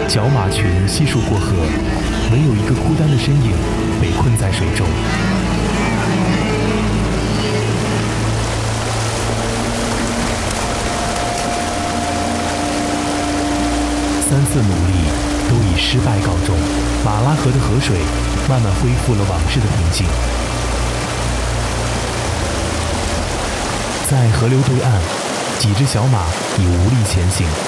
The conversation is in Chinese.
小马群悉数过河，唯有一个孤单的身影被困在水中。3次努力都以失败告终，马拉河的河水慢慢恢复了往日的平静。在河流对岸，几只小马已无力前行。